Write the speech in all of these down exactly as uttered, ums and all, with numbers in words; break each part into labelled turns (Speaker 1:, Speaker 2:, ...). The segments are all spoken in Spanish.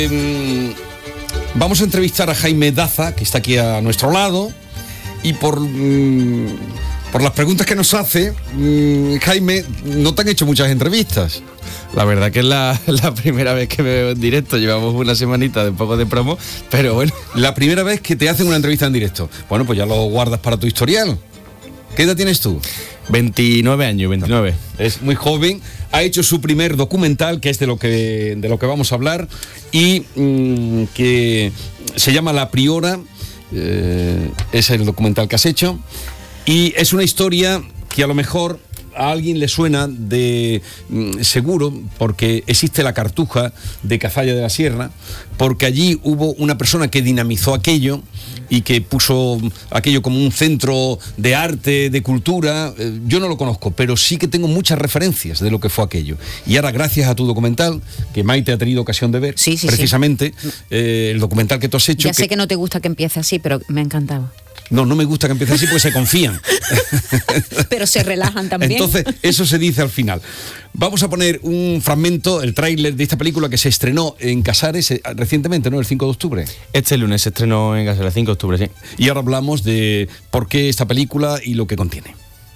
Speaker 1: Eh, vamos a entrevistar a Jaime Daza, que está aquí a nuestro lado, y por, mm, por las preguntas que nos hace, mm, Jaime, no te han hecho muchas entrevistas.
Speaker 2: La verdad que es la, la primera vez que me veo en directo. Llevamos una semanita de un poco de promo, pero bueno.
Speaker 1: La primera vez que te hacen una entrevista en directo. Bueno, pues ya lo guardas para tu historial. ¿Qué edad tienes tú?
Speaker 2: veintinueve años, veintinueve.
Speaker 1: Es muy joven. Ha hecho su primer documental, que es de lo que, de lo que vamos a hablar, y mmm, que se llama La Priora. Eh, es el documental que has hecho. Y es una historia que a lo mejor a alguien le suena de mm, seguro, porque existe la Cartuja de Cazalla de la Sierra, porque allí hubo una persona que dinamizó aquello y que puso aquello como un centro de arte, de cultura. Eh, yo no lo conozco, pero sí que tengo muchas referencias de lo que fue aquello. Y ahora, gracias a tu documental, que Maite ha tenido ocasión de ver,
Speaker 3: sí, sí,
Speaker 1: precisamente,
Speaker 3: sí.
Speaker 1: Eh, el documental que tú has hecho...
Speaker 3: Ya sé que... que no te gusta que empiece así, pero me ha encantado.
Speaker 1: No, no me gusta que empiece así porque se confían.
Speaker 3: Pero se relajan también.
Speaker 1: Entonces, eso se dice al final. Vamos a poner un fragmento, el tráiler de esta película que se estrenó en Casares eh, recientemente, ¿no? El cinco de octubre.
Speaker 2: Este lunes se estrenó en Casares, el cinco de octubre, sí.
Speaker 1: Y ahora hablamos de por qué esta película y lo que contiene.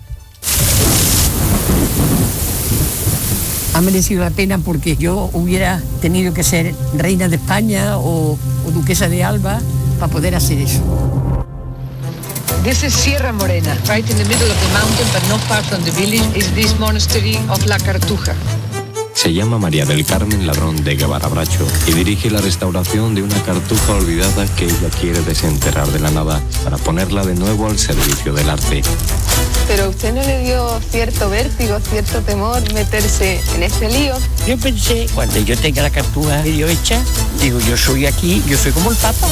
Speaker 4: Ha merecido la pena porque yo hubiera tenido que ser reina de España o, o duquesa de Alba para poder hacer eso.
Speaker 5: This is Sierra Morena. Right in the middle of the mountain, but not far from the village, is this monastery of La Cartuja.
Speaker 6: Se llama María del Carmen Ladrón de Guevara Bracho y dirige la restauración de una cartuja olvidada que ella quiere desenterrar de la nada para ponerla de nuevo al servicio del arte.
Speaker 7: ¿Pero a usted no le dio cierto vértigo, cierto temor meterse en este lío?
Speaker 8: Yo pensé, cuando yo tenga la cartuja medio hecha, digo, yo soy aquí, yo soy como el Papa.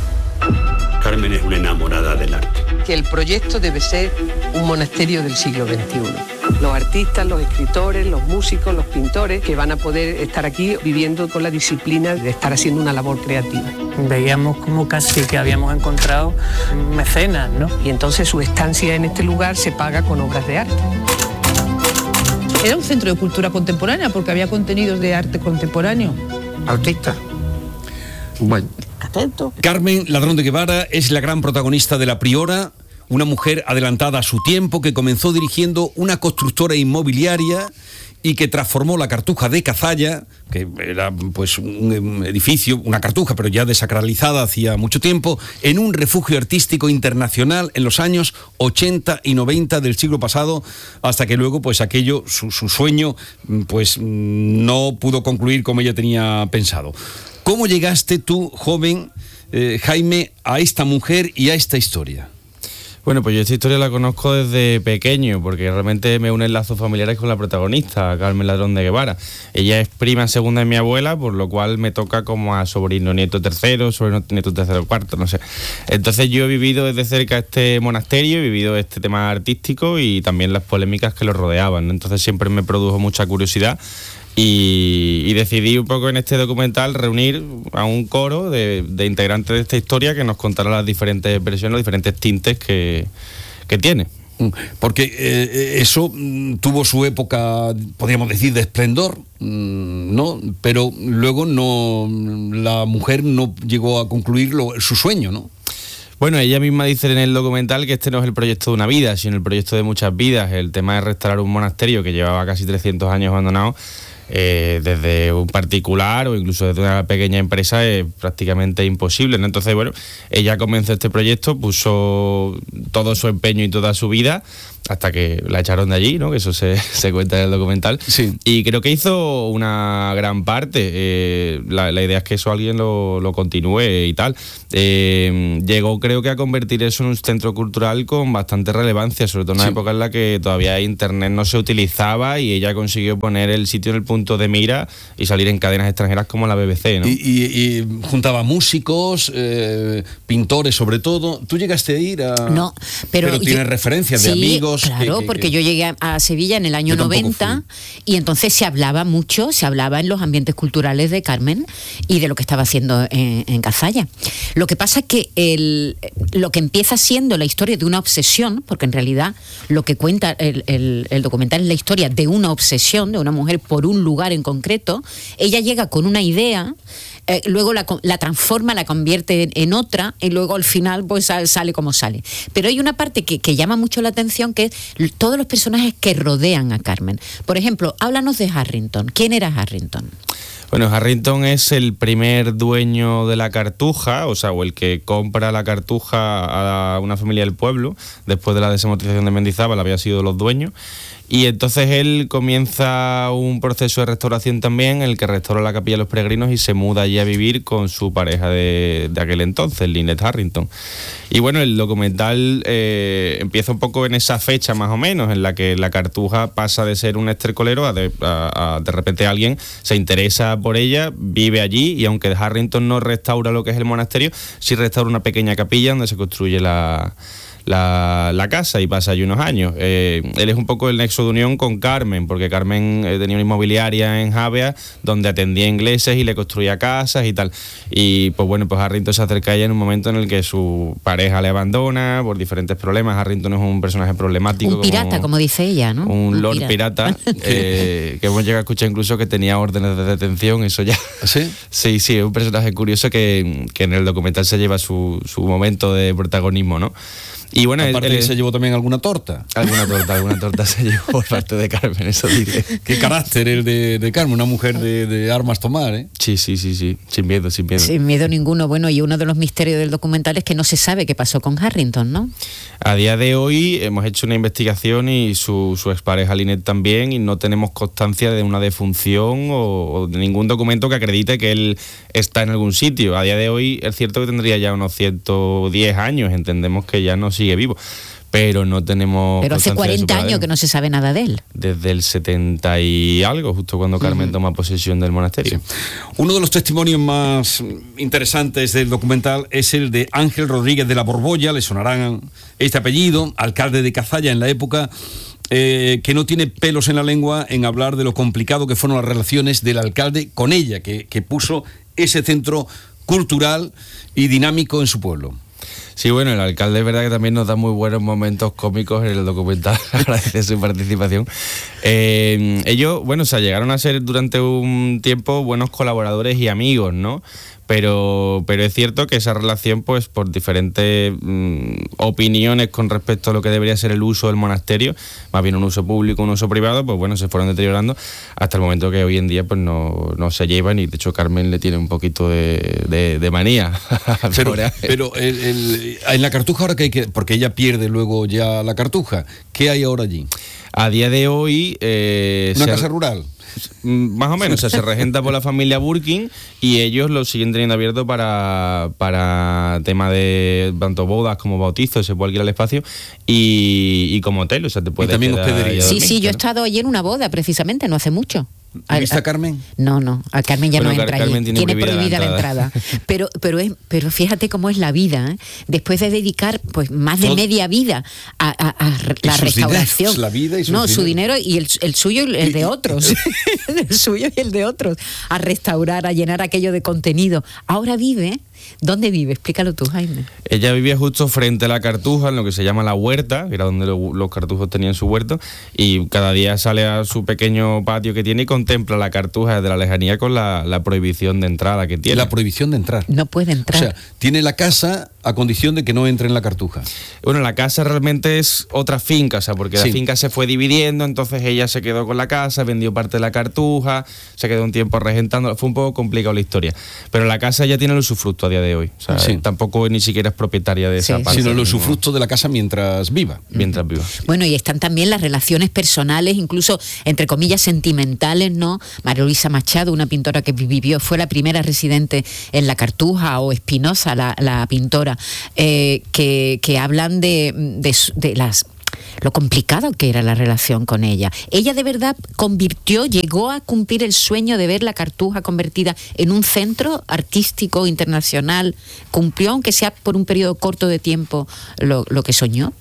Speaker 9: Carmen es una enamorada del arte.
Speaker 5: Que el proyecto debe ser un monasterio del siglo veintiuno. Los artistas, los escritores, los músicos, los pintores que van a poder estar aquí viviendo con la disciplina de estar haciendo una labor creativa.
Speaker 8: Veíamos como casi que habíamos encontrado mecenas, ¿no?
Speaker 5: Y entonces su estancia en este lugar se paga con obras de arte. Era un centro de cultura contemporánea porque había contenidos de arte contemporáneo.
Speaker 8: Artista.
Speaker 1: Bueno.
Speaker 8: Atento.
Speaker 1: Carmen Ladrón de Guevara es la gran protagonista de La Priora, una mujer adelantada a su tiempo que comenzó dirigiendo una constructora inmobiliaria y que transformó la Cartuja de Cazalla, que era pues un edificio, una cartuja, pero ya desacralizada hacía mucho tiempo, en un refugio artístico internacional en los años ochenta y noventa del siglo pasado, hasta que luego pues aquello, su, su sueño, pues no pudo concluir como ella tenía pensado. ¿Cómo llegaste tú, joven eh, Jaime, a esta mujer y a esta historia?
Speaker 2: Bueno, pues yo esta historia la conozco desde pequeño, porque realmente me unen lazos familiares con la protagonista, Carmen Ladrón de Guevara. Ella es prima segunda de mi abuela, por lo cual me toca como a sobrino nieto tercero, sobrino nieto tercero cuarto, no sé. Entonces yo he vivido desde cerca este monasterio, he vivido este tema artístico y también las polémicas que lo rodeaban, ¿no? Entonces siempre me produjo mucha curiosidad. Y, y decidí un poco en este documental reunir a un coro de, de integrantes de esta historia que nos contara las diferentes versiones, los diferentes tintes que, que tiene.
Speaker 1: Porque eh, eso tuvo su época, podríamos decir, de esplendor, ¿no? Pero luego no, la mujer no llegó a concluir lo, su sueño, ¿no?
Speaker 2: Bueno, ella misma dice en el documental que este no es el proyecto de una vida, sino el proyecto de muchas vidas. El tema de restaurar un monasterio que llevaba casi trescientos años abandonado, eh, desde un particular o incluso desde una pequeña empresa, es prácticamente imposible, ¿no? Entonces, bueno, ella comenzó este proyecto, puso todo su empeño y toda su vida, hasta que la echaron de allí, ¿no? Que eso se, se cuenta en el documental.
Speaker 1: Sí.
Speaker 2: Y creo que hizo una gran parte. Eh, la, la idea es que eso alguien lo, lo continúe y tal. Eh, llegó, creo que, a convertir eso en un centro cultural con bastante relevancia, sobre todo en una sí. época en la que todavía internet no se utilizaba y ella consiguió poner el sitio en el punto de mira y salir en cadenas extranjeras como la B B C, ¿no?
Speaker 1: Y, y, y juntaba músicos, eh, pintores sobre todo. ¿Tú llegaste a ir a...?
Speaker 3: No, pero...
Speaker 1: Pero tienes
Speaker 3: yo,
Speaker 1: referencias
Speaker 3: sí,
Speaker 1: de amigos...
Speaker 3: Claro,
Speaker 1: que, que,
Speaker 3: porque
Speaker 1: que...
Speaker 3: yo llegué a Sevilla en el año noventa y entonces se hablaba mucho, se hablaba en los ambientes culturales de Carmen y de lo que estaba haciendo en, en Cazalla. Lo que pasa es que el, lo que empieza siendo la historia de una obsesión, porque en realidad lo que cuenta el, el, el documental es la historia de una obsesión, de una mujer por un lugar en concreto, ella llega con una idea eh, luego la, la transforma, la convierte en, en otra y luego al final pues sale como sale. Pero hay una parte que, que llama mucho la atención, que es todos los personajes que rodean a Carmen. Por ejemplo, háblanos de Harrington. ¿Quién era Harrington?
Speaker 2: Bueno, Harrington es el primer dueño de la Cartuja, o sea, o el que compra la Cartuja a una familia del pueblo. Después de la desamortización de Mendizábal había sido los dueños. Y entonces él comienza un proceso de restauración también, en el que restaura la Capilla de los Peregrinos y se muda allí a vivir con su pareja de, de aquel entonces, Lynette Harrington. Y bueno, el documental eh, empieza un poco en esa fecha más o menos, en la que la Cartuja pasa de ser un estercolero a de, a, a de repente alguien se interesa por ella, vive allí, y aunque Harrington no restaura lo que es el monasterio, sí restaura una pequeña capilla donde se construye la... La, la casa y pasa allí unos años. Eh, él es un poco el nexo de unión con Carmen, porque Carmen eh, tenía una inmobiliaria en Javea donde atendía ingleses y le construía casas y tal. Y pues bueno, pues Harrington se acerca a ella en un momento en el que su pareja le abandona por diferentes problemas. Harrington es un personaje problemático.
Speaker 3: Un pirata, como, como dice ella, ¿no?
Speaker 2: Un, un lord pirata, pirata eh, que hemos llegado a escuchar incluso que tenía órdenes de detención, eso ya.
Speaker 1: ¿Sí?
Speaker 2: Sí, sí, es un personaje curioso que, que en el documental se lleva su, su momento de protagonismo, ¿no? Y bueno,
Speaker 1: aparte
Speaker 2: él, él,
Speaker 1: se llevó también alguna torta.
Speaker 2: Alguna torta, alguna torta se llevó por parte de Carmen, eso diré.
Speaker 1: Qué carácter el de, de Carmen, una mujer de, de armas tomar, ¿eh?
Speaker 2: Sí, sí, sí, sí, sin miedo, sin miedo.
Speaker 3: Sin miedo ninguno. Bueno, y uno de los misterios del documental es que no se sabe qué pasó con Harrington, ¿no?
Speaker 2: A día de hoy hemos hecho una investigación y su, su expareja Lynette también, y no tenemos constancia de una defunción o, o de ningún documento que acredite que él está en algún sitio. A día de hoy es cierto que tendría ya unos ciento diez años, entendemos que ya no sigue vivo, pero no tenemos...
Speaker 3: Pero hace cuarenta años que no se sabe nada de él.
Speaker 2: Desde el setenta y algo, justo cuando Carmen uh-huh. toma posesión del monasterio. Sí.
Speaker 1: Uno de los testimonios más interesantes del documental es el de Ángel Rodríguez de la Borbolla, le sonarán este apellido, alcalde de Cazalla en la época, eh, que no tiene pelos en la lengua en hablar de lo complicado que fueron las relaciones del alcalde con ella, que, que puso ese centro cultural y dinámico en su pueblo.
Speaker 2: Sí, bueno, el alcalde es verdad que también nos da muy buenos momentos cómicos en el documental, agradece su participación. Eh, ellos, bueno, o sea, llegaron a ser durante un tiempo buenos colaboradores y amigos, ¿no? Pero, pero es cierto que esa relación, pues por diferentes mmm, opiniones con respecto a lo que debería ser el uso del monasterio, más bien un uso público, un uso privado, pues bueno, se fueron deteriorando hasta el momento que hoy en día pues no, no se llevan, y de hecho Carmen le tiene un poquito de, de, de manía.
Speaker 1: Pero, pero el, el, en la Cartuja ahora que hay que, porque ella pierde luego ya la Cartuja, ¿qué hay ahora allí?
Speaker 2: A día de hoy... Eh,
Speaker 1: ¿Una casa rural?
Speaker 2: Más o menos, o sea, se regenta por la familia Burkin y ellos lo siguen teniendo abierto para, para tema de tanto bodas como bautizos, se puede alquilar el espacio y, y como hotel, o sea, te puedes
Speaker 1: y también hospedería.
Speaker 3: Sí, sí, yo he estado allí en una boda precisamente, no hace mucho.
Speaker 1: ¿Viste a Carmen?
Speaker 3: No, no, a Carmen ya
Speaker 2: bueno,
Speaker 3: no entra
Speaker 2: Carmen
Speaker 3: allí.
Speaker 2: Tiene,
Speaker 3: tiene
Speaker 2: prohibida,
Speaker 3: prohibida la entrada. La entrada. Pero, pero, es, pero fíjate cómo es la vida, ¿eh? Después de dedicar pues más de Todo. media vida a, a, a la restauración.
Speaker 1: Dineros, la vida y sus
Speaker 3: no,
Speaker 1: dineros.
Speaker 3: su dinero y el, el suyo y el y, de otros. el suyo y el de otros. A restaurar, a llenar aquello de contenido. Ahora vive... ¿Dónde vive? Explícalo tú, Jaime.
Speaker 2: Ella vivía justo frente a la Cartuja, en lo que se llama la huerta, que era donde lo, los cartujos tenían su huerto, y cada día sale a su pequeño patio que tiene y contempla la Cartuja desde la lejanía con la, la prohibición de entrada que tiene.
Speaker 1: La prohibición de entrar.
Speaker 3: No puede entrar.
Speaker 1: O sea, tiene la casa a condición de que no entre en la Cartuja.
Speaker 2: Bueno, la casa realmente es otra finca, o sea, porque sí. la finca se fue dividiendo, entonces ella se quedó con la casa, vendió parte de la Cartuja, se quedó un tiempo regentando, fue un poco complicado la historia. Pero la casa ya tiene el usufructo a día de hoy, o sea, sí. tampoco ni siquiera es propietaria de esa
Speaker 3: sí,
Speaker 2: parte.
Speaker 1: Sino el usufructo de la casa mientras viva.
Speaker 2: Mientras viva.
Speaker 3: Bueno, y están también las relaciones personales, incluso entre comillas sentimentales, ¿no? María Luisa Machado, una pintora que vivió, fue la primera residente en la Cartuja, o Espinosa, la, la pintora, eh, que, que hablan de, de, de las... lo complicado que era la relación con ella. Ella de verdad convirtió, llegó a cumplir el sueño de ver la Cartuja convertida en un centro artístico internacional. ¿Cumplió, aunque sea por un periodo corto de tiempo, lo, lo que soñó?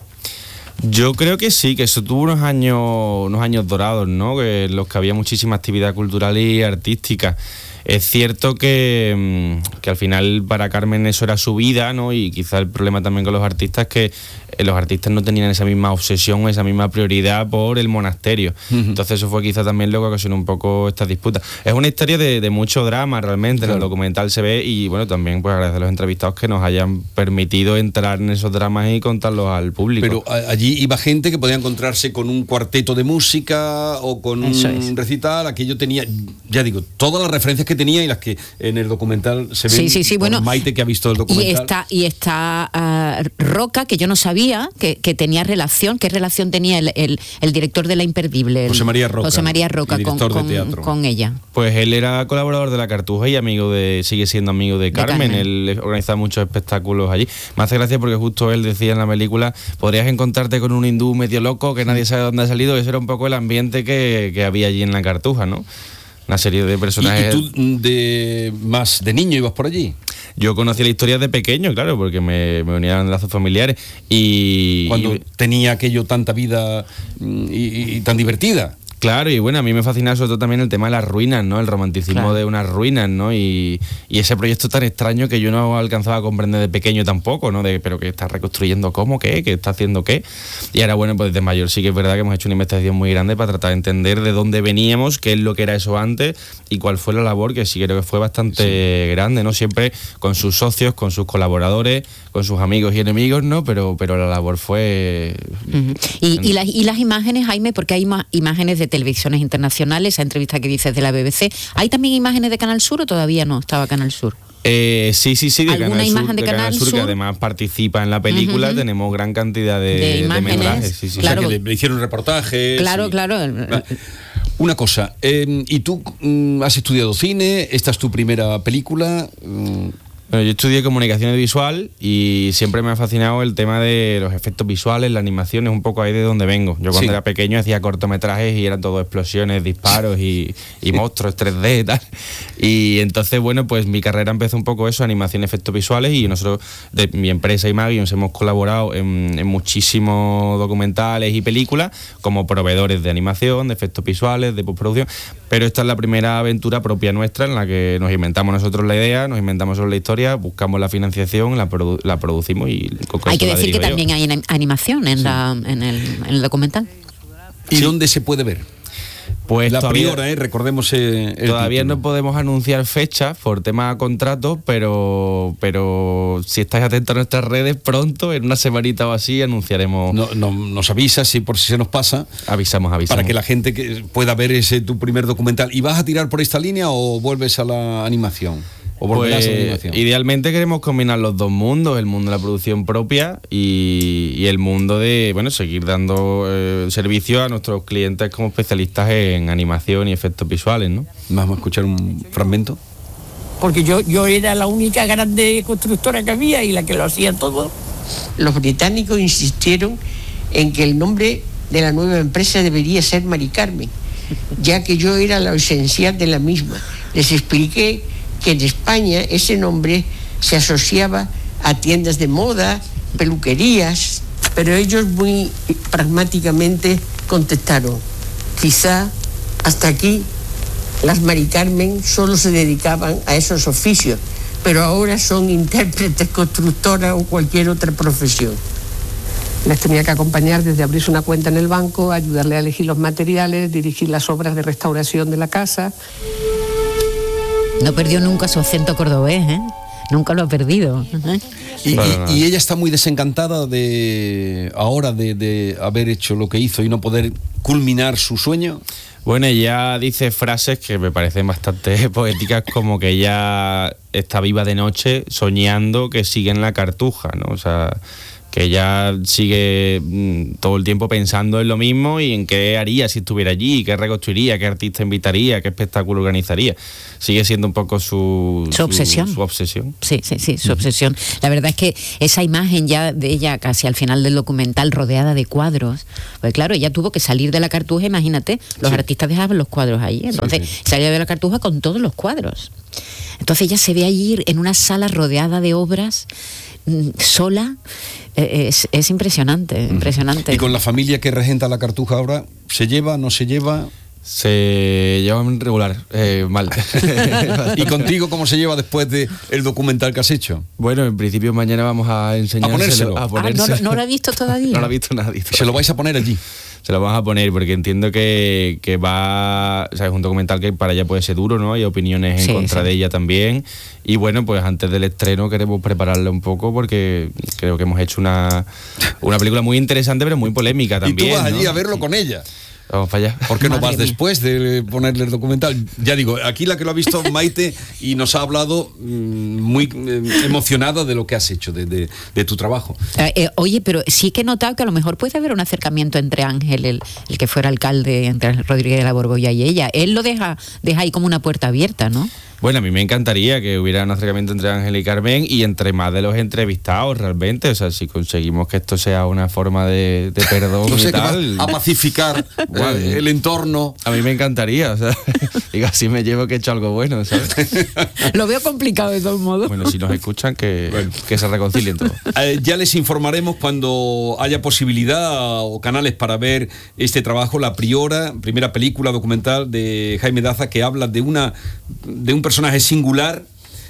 Speaker 2: Yo creo que sí, que eso tuvo unos años, unos años dorados, ¿no? Que en los que había muchísima actividad cultural y artística. Es cierto que, que al final para Carmen eso era su vida, ¿no? Y quizá el problema también con los artistas es que eh, los artistas no tenían esa misma obsesión, esa misma prioridad por el monasterio. Uh-huh. Entonces eso fue quizá también lo que ocasionó un poco esta disputa. Es una historia de, de mucho drama realmente, claro. En el documental se ve, y bueno, también pues agradecer a los entrevistados que nos hayan permitido entrar en esos dramas y contarlos al público.
Speaker 1: Pero a, allí iba gente que podía encontrarse con un cuarteto de música o con eso un es. recital, aquello tenía, ya digo, todas las referencias que tenía y las que en el documental se ven.
Speaker 3: Sí, sí, sí, bueno,
Speaker 1: Maite, que ha visto el documental.
Speaker 3: Y está, y está uh, Roca, que yo no sabía que, que tenía relación, qué relación tenía el, el, el director de La Imperdible, el,
Speaker 1: José María Roca,
Speaker 3: José María Roca con, con, con ella.
Speaker 2: Pues él era colaborador de La Cartuja y amigo de, sigue siendo amigo de Carmen, de Carmen. Él organizaba muchos espectáculos allí. Me hace gracia porque justo él decía en la película, podrías encontrarte con un hindú medio loco que nadie sabe dónde ha salido, y ese era un poco el ambiente que, que había allí en La Cartuja, ¿no? Una serie de personajes.
Speaker 1: ¿Y, y tú de más de niño ibas por allí?
Speaker 2: Yo conocí la historia de pequeño, claro, porque me, me unían lazos familiares. Y
Speaker 1: cuando
Speaker 2: y,
Speaker 1: tenía aquello tanta vida y, y, y tan divertida.
Speaker 2: Claro, y bueno, a mí me fascina sobre todo también el tema de las ruinas, ¿no? El romanticismo claro. de unas ruinas, ¿no? Y, y ese proyecto tan extraño que yo no alcanzaba a comprender de pequeño tampoco, ¿no? De, pero que está reconstruyendo cómo, qué, que está haciendo qué. Y ahora, bueno, pues de mayor sí que es verdad que hemos hecho una investigación muy grande para tratar de entender de dónde veníamos, qué es lo que era eso antes y cuál fue la labor, que sí creo que fue bastante sí. grande, ¿no? Siempre con sus socios, con sus colaboradores, con sus amigos y enemigos, ¿no? Pero, pero la labor fue...
Speaker 3: Uh-huh. Y, y, las, y las imágenes, Jaime, porque hay más imágenes de televisiones internacionales, esa entrevista que dices de la B B C, ¿hay también imágenes de Canal Sur o todavía no estaba Canal Sur?
Speaker 2: Eh, sí, sí, sí, de
Speaker 3: ¿Alguna
Speaker 2: Canal
Speaker 3: imagen
Speaker 2: Sur,
Speaker 3: de,
Speaker 2: de
Speaker 3: Canal,
Speaker 2: Canal Sur,
Speaker 3: Sur,
Speaker 2: que además participa en la película, uh-huh. tenemos gran cantidad de,
Speaker 3: de imágenes,
Speaker 2: de metrajes. Sí, sí.
Speaker 3: Claro.
Speaker 1: O sea, que le hicieron reportajes.
Speaker 3: Claro,
Speaker 1: y...
Speaker 3: claro.
Speaker 1: Una cosa, eh, ¿y tú mm, has estudiado cine? ¿Esta es tu primera película? Mm.
Speaker 2: Bueno, yo estudié comunicación visual y siempre me ha fascinado el tema de los efectos visuales, la animación, es un poco ahí de donde vengo. Yo cuando sí. era pequeño hacía cortometrajes y eran todo explosiones, disparos y, y monstruos tres D y tal. Y entonces, bueno, pues mi carrera empezó un poco eso, animación, efectos visuales, y nosotros, de mi empresa Imagions, hemos colaborado en, en muchísimos documentales y películas como proveedores de animación, de efectos visuales, de postproducción, pero esta es la primera aventura propia nuestra en la que nos inventamos nosotros la idea, nos inventamos sobre la historia, buscamos la financiación, la, produ- la producimos y con
Speaker 3: hay que decir que
Speaker 2: yo.
Speaker 3: también hay animación en, sí. la, en, el, en el documental.
Speaker 1: ¿Y sí. dónde se puede ver?
Speaker 2: Pues
Speaker 1: la
Speaker 2: todavía,
Speaker 1: priora, ¿eh? Recordemos eh, el
Speaker 2: todavía
Speaker 1: título.
Speaker 2: No podemos anunciar fechas por tema de contrato, pero pero si estáis atentos a nuestras redes, pronto, en una semanita o así, anunciaremos.
Speaker 1: No, no, nos avisas, si por si se nos pasa.
Speaker 2: Avisamos, avisamos.
Speaker 1: Para que la gente que pueda ver ese tu primer documental. ¿Y vas a tirar por esta línea o vuelves a la animación? ¿O volverás
Speaker 2: pues,
Speaker 1: a la animación?
Speaker 2: Idealmente queremos combinar los dos mundos, el mundo de la producción propia y, y el mundo de, bueno, seguir dando eh, servicio a nuestros clientes como especialistas en animación y efectos visuales, ¿no?
Speaker 1: Vamos a escuchar un fragmento.
Speaker 4: Porque yo, yo era la única grande constructora que había y la que lo hacía todo.
Speaker 5: Los británicos insistieron en que el nombre de la nueva empresa debería ser Mari Carmen, ya que yo era la esencial de la misma. Les expliqué que en España ese nombre se asociaba a tiendas de moda, peluquerías, pero ellos muy pragmáticamente contestaron, quizá hasta aquí las Mari Carmen solo se dedicaban a esos oficios, pero ahora son intérpretes, constructoras o cualquier otra profesión. Les tenía que acompañar desde abrirse una cuenta en el banco, ayudarle a elegir los materiales, dirigir las obras de restauración de la casa.
Speaker 3: No perdió nunca su acento cordobés, ¿eh? Nunca lo ha perdido. ¿eh?
Speaker 1: Y, y, y ella está muy desencantada de ahora de, de haber hecho lo que hizo y no poder culminar su sueño.
Speaker 2: Bueno, ella dice frases que me parecen bastante poéticas, como que ella está viva de noche soñando que sigue en la Cartuja, ¿no? O sea, que ella sigue mmm, todo el tiempo pensando en lo mismo y en qué haría si estuviera allí, qué reconstruiría, qué artista invitaría, qué espectáculo organizaría. Sigue siendo un poco su,
Speaker 3: su obsesión.
Speaker 2: Su, su obsesión.
Speaker 3: Sí, sí, sí, su uh-huh. obsesión. La verdad es que esa imagen ya de ella casi al final del documental rodeada de cuadros, pues claro, ella tuvo que salir de la Cartuja, imagínate, los sí. artistas dejaban los cuadros ahí, entonces sí, sí. salía de la Cartuja con todos los cuadros. Entonces ella se ve allí en una sala rodeada de obras, sola. Es, es impresionante, impresionante.
Speaker 1: ¿Y con la familia que regenta la Cartuja ahora, se lleva, no se lleva?
Speaker 2: Se llevan regular, eh, mal.
Speaker 1: ¿Y contigo cómo se lleva después del documental que has hecho?
Speaker 2: Bueno, en principio mañana vamos a enseñárselo.
Speaker 1: A ponérselo.
Speaker 2: A ponérselo.
Speaker 3: Ah, no, no lo ha visto todavía.
Speaker 2: No lo ha visto nadie.
Speaker 1: Se lo vais a poner allí.
Speaker 2: Se lo vamos a poner porque entiendo que, que va, o sea, es un documental que para ella puede ser duro, ¿no? Hay opiniones en
Speaker 3: Sí,
Speaker 2: contra
Speaker 3: sí.
Speaker 2: de ella también. Y bueno, pues antes del estreno queremos prepararla un poco porque creo que hemos hecho una, una película muy interesante pero muy polémica también.
Speaker 1: Y tú vas allí
Speaker 2: ¿no?
Speaker 1: a verlo
Speaker 2: Sí.
Speaker 1: con ella.
Speaker 2: Vamos para allá.
Speaker 1: ¿Por qué no
Speaker 3: Madre
Speaker 1: vas
Speaker 3: mía.
Speaker 1: después de ponerle el documental? Ya digo, aquí la que lo ha visto Maite y nos ha hablado mmm, muy eh, emocionada de lo que has hecho, de, de, de tu trabajo.
Speaker 3: Eh, eh, oye, pero sí que he notado que a lo mejor puede haber un acercamiento entre Ángel, el, el que fuera alcalde, entre Rodríguez de la Borbolla y ella. Él lo deja, deja ahí como una puerta abierta, ¿no?
Speaker 2: Bueno, a mí me encantaría que hubiera un acercamiento entre Ángel y Carmen y entre más de los entrevistados realmente. O sea, si conseguimos que esto sea una forma de, de perdón
Speaker 1: No sé,
Speaker 2: y
Speaker 1: que va
Speaker 2: tal.
Speaker 1: a pacificar
Speaker 2: Guau,
Speaker 1: eh, el entorno.
Speaker 2: A mí me encantaría, o sea, digo, así me llevo que he hecho algo bueno, ¿sabes?
Speaker 3: Lo veo complicado de todos modos.
Speaker 2: Bueno, si nos escuchan, que, bueno, que se reconcilien todos.
Speaker 1: Eh, ya les informaremos cuando haya posibilidad o canales para ver este trabajo, La Priora, primera película documental de Jaime Daza que habla de una de un personaje singular.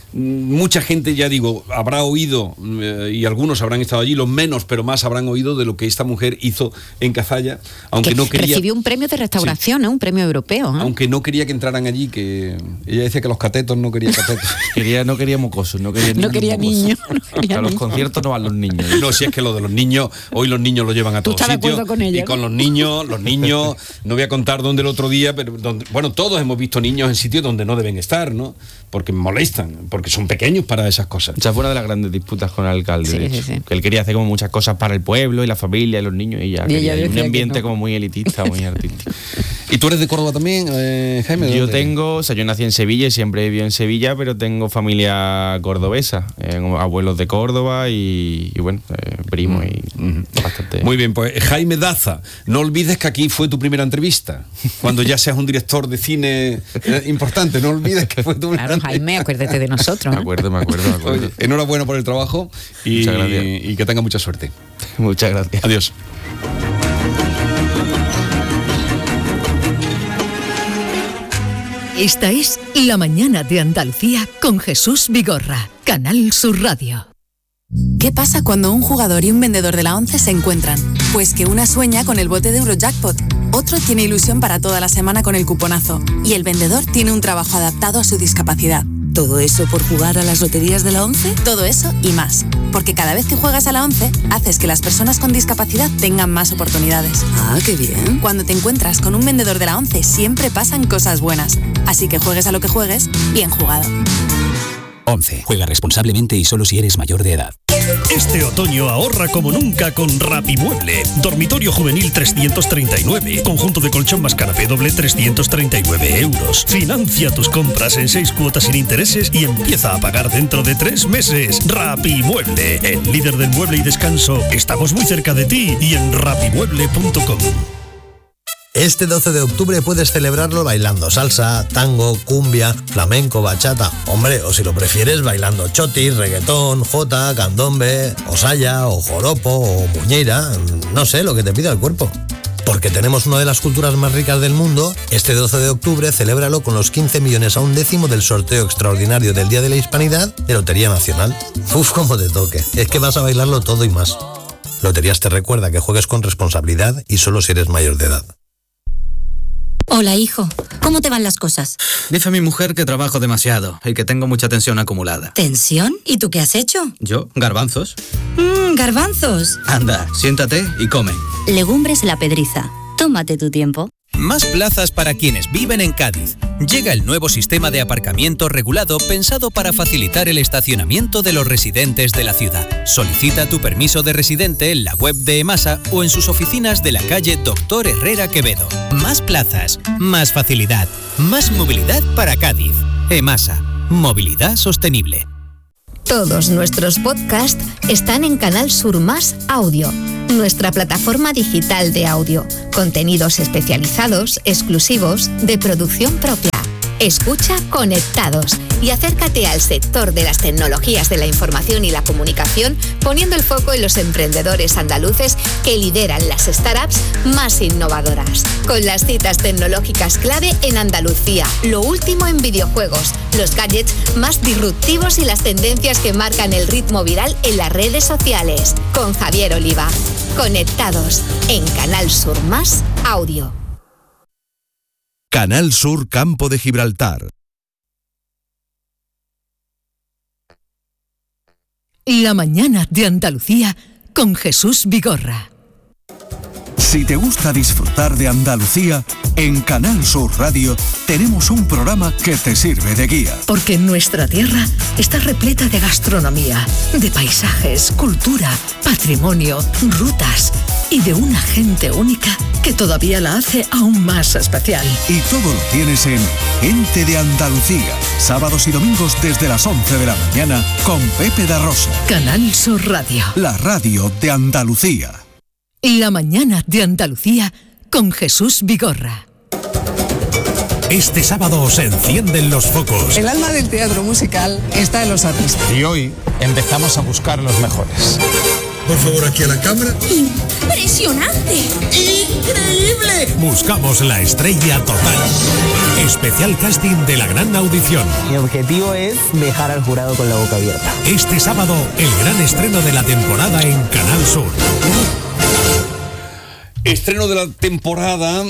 Speaker 1: Mucha gente, ya digo, habrá oído eh, y algunos habrán estado allí, los menos, pero más habrán oído de lo que esta mujer hizo en Cazalla, aunque
Speaker 3: que
Speaker 1: no quería.
Speaker 3: recibió un premio de restauración, ¿eh? Un premio europeo. ¿eh?
Speaker 1: Aunque no quería que entraran allí, que ella decía que los catetos no quería catetos.
Speaker 2: Quería, no quería mocosos, no quería niños.
Speaker 3: No quería
Speaker 2: mocosos.
Speaker 3: niños. No quería
Speaker 2: A los
Speaker 3: niños.
Speaker 2: conciertos no van los niños.
Speaker 1: No, si es que lo de los niños, hoy los niños lo llevan a
Speaker 3: Tú
Speaker 1: todos
Speaker 3: estás de
Speaker 1: sitios.
Speaker 3: acuerdo con ella,
Speaker 1: y
Speaker 3: ¿no?
Speaker 1: con los niños, los niños, no voy a contar dónde el otro día, pero donde, bueno, todos hemos visto niños en sitios donde no deben estar, ¿no? Porque molestan, porque son pequeños para esas cosas.
Speaker 2: Esa fue una de las grandes disputas con el alcalde,
Speaker 3: Sí,
Speaker 2: de
Speaker 3: sí,
Speaker 2: hecho.
Speaker 3: sí.
Speaker 2: Que él quería hacer como muchas cosas para el pueblo y la familia y los niños y ya.
Speaker 3: Y
Speaker 2: quería
Speaker 3: ella
Speaker 2: un
Speaker 3: decía que
Speaker 2: ambiente
Speaker 3: no.
Speaker 2: como muy elitista, muy artístico.
Speaker 1: ¿Y tú eres de Córdoba también, eh, Jaime? ¿De
Speaker 2: Yo
Speaker 1: dónde?
Speaker 2: tengo, o sea, yo nací en Sevilla y siempre he vivido en Sevilla, pero tengo familia cordobesa, eh, abuelos de Córdoba y, y bueno, eh, primos y bastante.
Speaker 1: Muy bien, pues Jaime Daza, no olvides que aquí fue tu primera entrevista. Cuando ya seas un director de cine eh, importante, no olvides que fue tu primera
Speaker 3: Claro, Jaime, acuérdate de nosotros.
Speaker 2: Me
Speaker 3: ¿eh?
Speaker 2: acuerdo, me acuerdo, me acuerdo.
Speaker 1: Oye, enhorabuena por el trabajo y,
Speaker 2: Muchas gracias.
Speaker 1: y que tenga mucha suerte.
Speaker 2: Muchas gracias.
Speaker 1: Adiós.
Speaker 10: Esta es La Mañana de Andalucía con Jesús Vigorra, Canal Sur Radio.
Speaker 11: ¿Qué pasa cuando un jugador y un vendedor de la ONCE se encuentran? Pues que una sueña con el bote de Eurojackpot, otro tiene ilusión para toda la semana con el cuponazo y el vendedor tiene un trabajo adaptado a su discapacidad.
Speaker 10: ¿Todo eso por jugar a las loterías de la ONCE?
Speaker 11: Todo eso y más, porque cada vez que juegas a la ONCE, haces que las personas con discapacidad tengan más oportunidades.
Speaker 10: Ah, qué bien.
Speaker 11: Cuando te encuentras con un vendedor de la ONCE, siempre pasan cosas buenas. Así que juegues a lo que juegues, bien jugado.
Speaker 12: ONCE. Juega responsablemente y solo si eres mayor de edad.
Speaker 13: Este otoño ahorra como nunca con Rapimueble. Dormitorio juvenil trescientos treinta y nueve. Conjunto de colchón más canapé doble trescientos treinta y nueve euros. Financia tus compras en seis cuotas sin intereses y empieza a pagar dentro de tres meses. Rapimueble, el líder del mueble y descanso. Estamos muy cerca de ti y en rapimueble punto com.
Speaker 14: Este doce de octubre puedes celebrarlo bailando salsa, tango, cumbia, flamenco, bachata. Hombre, o si lo prefieres, bailando chotis, reggaetón, jota, candombe, osaya, o joropo, o muñeira. No sé, lo que te pida el cuerpo. Porque tenemos una de las culturas más ricas del mundo, este doce de octubre celébralo con los quince millones a un décimo del sorteo extraordinario del Día de la Hispanidad de Lotería Nacional. Uf, cómo te toque. Es que vas a bailarlo todo y más. Loterías te recuerda que juegues con responsabilidad y solo si eres mayor de edad.
Speaker 15: Hola, hijo. ¿Cómo te van las cosas?
Speaker 16: Dice mi mujer que trabajo demasiado y que tengo mucha tensión acumulada.
Speaker 15: ¿Tensión? ¿Y tú qué has hecho?
Speaker 16: ¿Yo? ¿Garbanzos?
Speaker 15: Mmm, garbanzos.
Speaker 16: Anda, siéntate y come.
Speaker 15: Legumbres La Pedriza. Tómate tu tiempo.
Speaker 12: Más plazas para quienes viven en Cádiz. Llega el nuevo sistema de aparcamiento regulado pensado para facilitar el estacionamiento de los residentes de la ciudad. Solicita tu permiso de residente en la web de EMASA o en sus oficinas de la calle Doctor Herrera Quevedo. Más plazas, más facilidad, más movilidad para Cádiz. EMASA, movilidad sostenible.
Speaker 17: Todos nuestros podcasts están en Canal Sur Más Audio, nuestra plataforma digital de audio. Contenidos especializados, exclusivos, de producción propia. Escucha Conectados y acércate al sector de las tecnologías de la información y la comunicación, poniendo el foco en los emprendedores andaluces que lideran las startups más innovadoras. Con las citas tecnológicas clave en Andalucía, lo último en videojuegos, los gadgets más disruptivos y las tendencias que marcan el ritmo viral en las redes sociales. Con Javier Oliva. Conectados en Canal Sur Más Audio.
Speaker 18: Canal Sur Campo de Gibraltar.
Speaker 10: La mañana de Andalucía con Jesús Vigorra.
Speaker 18: Si te gusta disfrutar de Andalucía, en Canal Sur Radio tenemos un programa que te sirve de guía.
Speaker 10: Porque nuestra tierra está repleta de gastronomía, de paisajes, cultura, patrimonio, rutas y de una gente única que todavía la hace aún más especial.
Speaker 18: Y todo lo tienes en Gente de Andalucía, sábados y domingos desde las once de la mañana con Pepe da Rosa.
Speaker 10: Canal Sur Radio.
Speaker 18: La radio de Andalucía.
Speaker 10: La mañana de Andalucía con Jesús Vigorra.
Speaker 13: Este sábado se encienden los focos.
Speaker 19: El alma del teatro musical está en los artistas.
Speaker 20: Y hoy empezamos a buscar los mejores.
Speaker 21: Por favor, aquí a la cámara.
Speaker 22: ¡Impresionante!
Speaker 13: ¡Increíble! Buscamos la estrella total. Especial casting de la gran audición.
Speaker 23: Mi objetivo es dejar al jurado con la boca abierta.
Speaker 13: Este sábado, el gran estreno de la temporada en Canal Sur.
Speaker 1: Estreno de la temporada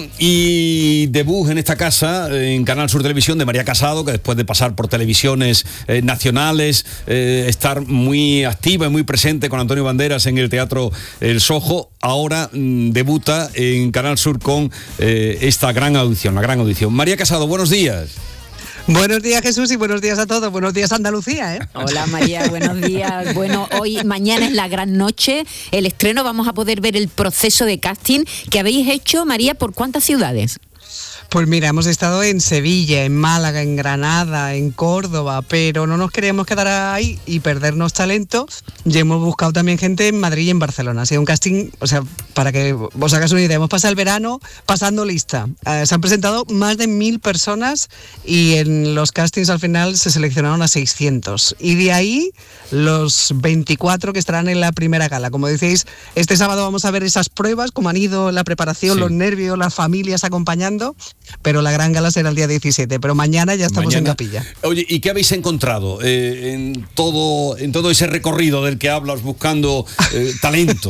Speaker 1: y debut en esta casa, en Canal Sur Televisión, de María Casado, que después de pasar por televisiones eh, nacionales, eh, estar muy activa y muy presente con Antonio Banderas en el Teatro El Sojo, ahora mmm, debuta en Canal Sur con eh, esta gran audición, la gran audición. María Casado, buenos días.
Speaker 19: Buenos días, Jesús, y buenos días a todos. Buenos días, Andalucía, ¿eh?
Speaker 3: Hola, María, buenos días. Bueno, hoy, mañana es la gran noche, el estreno, vamos a poder ver el proceso de casting que habéis hecho, María, ¿por cuántas ciudades?
Speaker 19: Pues mira, hemos estado en Sevilla, en Málaga, en Granada, en Córdoba, pero no nos queríamos quedar ahí y perdernos talento, y hemos buscado también gente en Madrid y en Barcelona. Ha sido un casting, o sea, para que os hagáis una idea, hemos pasado el verano pasando lista. Eh, se han presentado más de mil personas y en los castings al final se seleccionaron a seiscientos. Y de ahí los veinticuatro que estarán en la primera gala. Como decís, este sábado vamos a ver esas pruebas, cómo han ido la preparación, sí, los nervios, las familias acompañando. Pero la gran gala será el día diecisiete, pero mañana ya estamos mañana en capilla.
Speaker 1: Oye, ¿y qué habéis encontrado eh, en todo en todo ese recorrido del que hablas buscando eh, talento?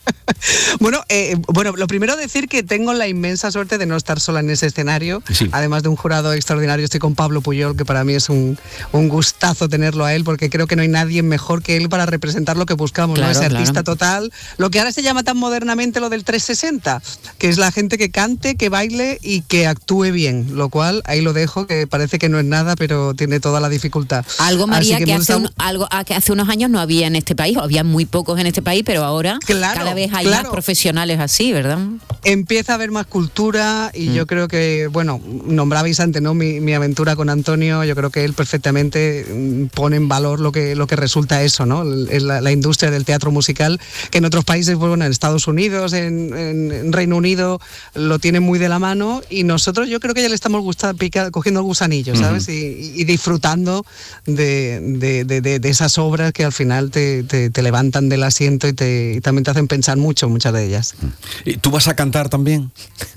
Speaker 19: Bueno, eh, bueno, lo primero decir que tengo la inmensa suerte de no estar sola en ese escenario, sí, además de un jurado extraordinario. Estoy con Pablo Puyol, que para mí es un, un gustazo tenerlo a él, porque creo que no hay nadie mejor que él para representar lo que buscamos, claro, ¿no? Ese claro. artista total, lo que ahora se llama tan modernamente lo del trescientos sesenta, que es la gente que cante, que baile y que actúe bien, lo cual ahí lo dejo, que parece que no es nada, pero tiene toda la dificultad.
Speaker 3: Algo, María, que, que, hace
Speaker 19: estado...
Speaker 3: un, algo que hace unos años no había en este país, o había muy pocos en este país, pero ahora claro, cada vez hay claro. más profesionales así, ¿verdad?
Speaker 19: Empieza a haber más cultura y mm. yo creo que, bueno, nombrabais antes, ¿no? Mi, mi aventura con Antonio, yo creo que él perfectamente pone en valor lo que, lo que resulta eso, ¿no? La, la industria del teatro musical, que en otros países, bueno, en Estados Unidos, en, en, en Reino Unido, lo tienen muy de la mano, y nosotros yo creo que ya le estamos gustando, pica, cogiendo el gusanillo, ¿sabes? Uh-huh. y, y disfrutando de, de, de, de, de esas obras que al final te, te, te levantan del asiento y, te, y también te hacen pensar mucho, muchas de ellas.
Speaker 1: ¿Y tú vas a cantar también?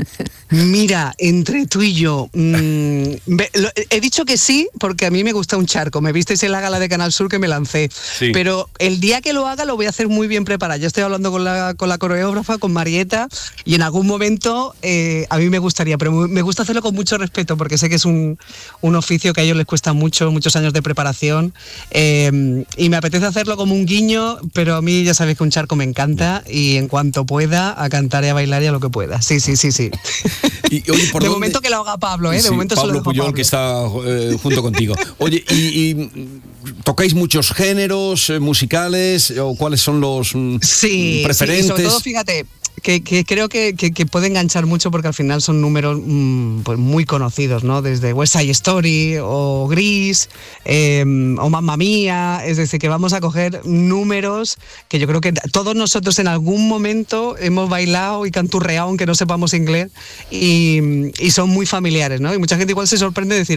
Speaker 19: Mira, entre tú y yo, mmm, ve, lo, he dicho que sí porque a mí me gusta un charco. Me visteis en la gala de Canal Sur que me lancé, sí, pero el día que lo haga lo voy a hacer muy bien preparado. Yo estoy hablando con la, con la coreógrafa, con Marieta, y en algún momento eh, a mí me gustaría, pero me gusta hacerlo con mucho respeto porque sé que es un, un oficio que a ellos les cuesta mucho, muchos años de preparación, eh, y me apetece hacerlo como un guiño, pero a mí ya sabéis que un charco me encanta y en cuanto pueda a cantar y a bailar y a lo que pueda. Sí, sí, sí, sí.
Speaker 1: Y, oye, ¿por
Speaker 19: de
Speaker 1: dónde?
Speaker 19: momento que lo haga Pablo, ¿eh? De
Speaker 1: sí,
Speaker 19: momento
Speaker 1: Pablo
Speaker 19: solo
Speaker 1: Puyol,
Speaker 19: Pablo,
Speaker 1: que está eh, junto contigo. Oye, ¿y, y tocáis muchos géneros eh, musicales o cuáles son los mm,
Speaker 19: sí,
Speaker 1: preferentes?
Speaker 19: Sí, sobre todo, fíjate, que, que creo que, que, que puede enganchar mucho porque al final son números mmm, pues muy conocidos, ¿no? Desde West Side Story o Gris eh, o Mamma Mía, es decir, que vamos a coger números que yo creo que todos nosotros en algún momento hemos bailado y canturreado aunque no sepamos inglés, y, y son muy familiares, ¿no? Y mucha gente igual se sorprende de decir,